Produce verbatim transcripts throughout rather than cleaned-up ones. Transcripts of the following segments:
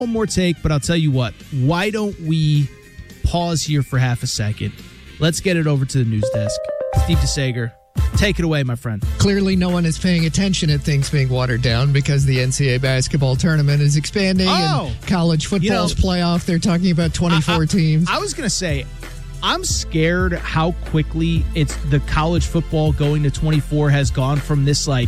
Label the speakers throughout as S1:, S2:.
S1: one more take, but I'll tell you what. Why don't we pause here for half a second? Let's get it over to the news desk. Steve DeSager, take it away, my friend.
S2: Clearly, no one is paying attention at things being watered down because the N C double A basketball tournament is expanding
S1: Oh,
S2: and college football's
S1: you know,
S2: playoff. They're talking about twenty-four
S1: I, I,
S2: teams.
S1: I was going to say, I'm scared how quickly it's the college football going to twenty-four has gone from this like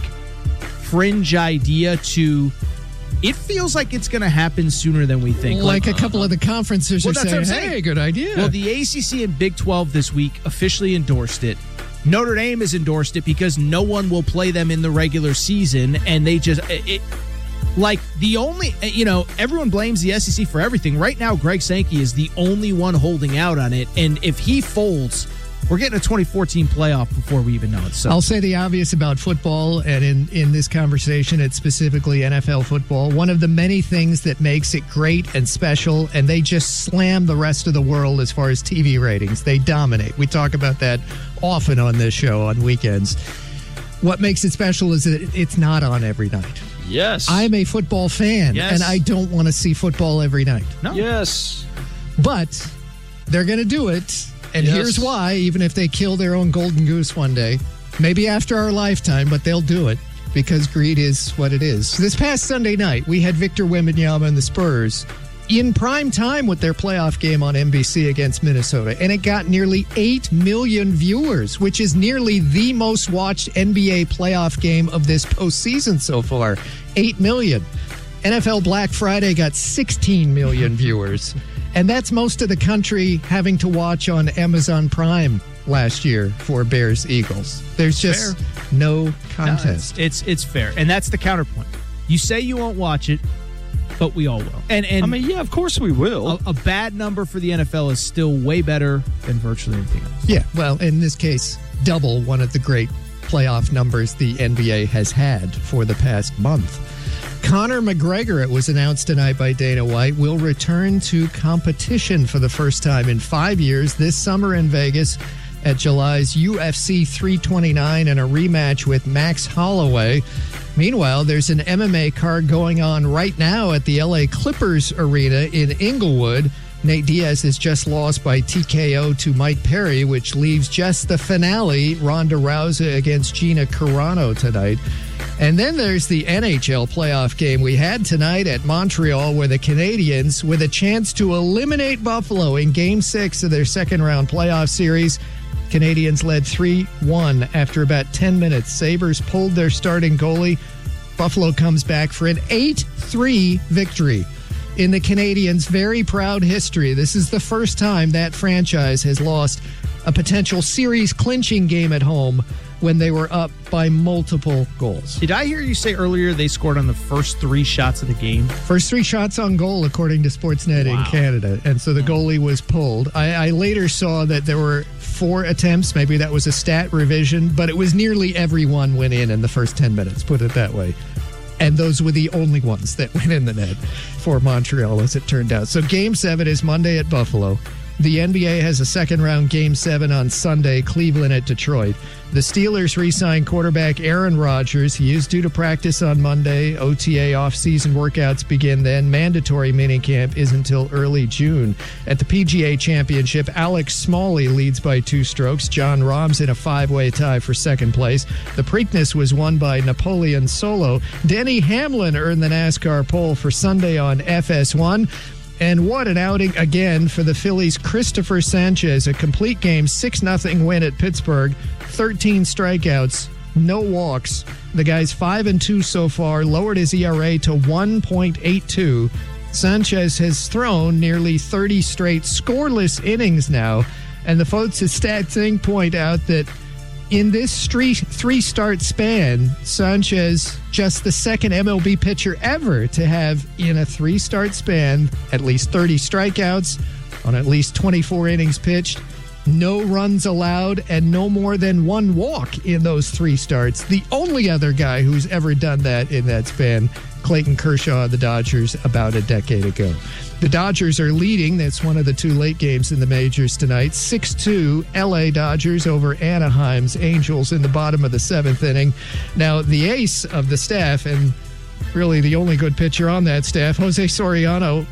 S1: fringe idea to it feels like it's going to happen sooner than we think.
S2: Like,
S1: like
S2: a couple uh, of the conferences
S1: well,
S2: are
S1: that's
S2: saying,
S1: what I'm saying.
S2: hey, good idea.
S1: Well, the A C C and Big twelve this week officially endorsed it. Notre Dame has endorsed it because no one will play them in the regular season, and they just it, like the only you know everyone blames the S E C for everything. Right now, Greg Sankey is the only one holding out on it, and if he folds, we're getting a twenty-four team playoff before we even know it. So
S2: I'll say the obvious about football, and in, in this conversation, it's specifically N F L football. One of the many things that makes it great and special, and they just slam the rest of the world as far as T V ratings. They dominate. We talk about that often on this show on weekends. What makes it special is that it's not on every night.
S3: Yes.
S2: I'm a football fan,
S1: Yes.
S2: and I don't want to see football every night.
S1: no.
S3: Yes.
S2: But they're going to do it. And
S3: Yes.
S2: here's why, even if they kill their own golden goose one day, maybe after our lifetime, but they'll do it because greed is what it is. This past Sunday night, we had Victor Wembanyama and the Spurs in prime time with their playoff game on N B C against Minnesota, and it got nearly eight million viewers, which is nearly the most watched N B A playoff game of this postseason so far. eight million. N F L Black Friday got sixteen million viewers. And that's most of the country having to watch on Amazon Prime last year for Bears Eagles. There's just
S1: Fair.
S2: no
S1: No,
S2: contest.
S1: it's, it's it's fair, and that's the counterpoint. You say you won't watch it, but we all will. And and
S3: I mean, yeah, of course we will.
S1: a, a bad number for the N F L is still way better than virtually anything else.
S2: Yeah, well, in this case, double one of the great playoff numbers the N B A has had for the past month. Conor McGregor, it was announced tonight by Dana White, will return to competition for the first time in five years this summer in Vegas at July's U F C three twenty-nine and a rematch with Max Holloway. Meanwhile, there's an M M A card going on right now at the L A Clippers Arena in Inglewood. Nate Diaz has just lost by T K O to Mike Perry, which leaves just the finale, Ronda Rousey against Gina Carano tonight. And then there's the N H L playoff game we had tonight at Montreal, where the Canadiens, with a chance to eliminate Buffalo in Game six of their second-round playoff series, Canadiens led three one after about ten minutes. Sabres pulled their starting goalie. Buffalo comes back for an eight three victory. In the Canadiens' very proud history, this is the first time that franchise has lost a potential series-clinching game at home when they were up by multiple goals.
S1: Did I hear you say earlier they scored on the first three shots of the game?
S2: First three shots on goal, according to Sportsnet
S1: Wow.
S2: in Canada. And so the goalie was pulled. I, I later saw that there were four attempts. Maybe that was a stat revision, but it was nearly every one went in in the first ten minutes, put it that way. And those were the only ones that went in the net for Montreal, as it turned out. So Game seven is Monday at Buffalo. The N B A has a second-round Game seven on Sunday, Cleveland at Detroit. The Steelers re-signed quarterback Aaron Rodgers. He is due to practice on Monday. O T A off-season workouts begin then. Mandatory minicamp is until early June. At the P G A Championship, Alex Smalley leads by two strokes. John Rahm's in a five-way tie for second place. The Preakness was won by Napoleon Solo. Denny Hamlin earned the NASCAR pole for Sunday on F S one. And what an outing again for the Phillies' Christopher Sanchez. A complete game, six nothing win at Pittsburgh. thirteen strikeouts, no walks. The guy's five and two so far, lowered his E R A to one point eight two. Sanchez has thrown nearly thirty straight scoreless innings now. And the folks at StatSync point out that in this three, three-start span, Sanchez, just the second M L B pitcher ever to have, in a three-start span, at least thirty strikeouts on at least twenty-four innings pitched, no runs allowed, and no more than one walk in those three starts. The only other guy who's ever done that in that span, Clayton Kershaw of the Dodgers, about a decade ago. The Dodgers are leading. That's one of the two late games in the majors tonight. six two L A Dodgers over Anaheim's Angels in the bottom of the seventh inning. Now, the ace of the staff, and really the only good pitcher on that staff. Jose Soriano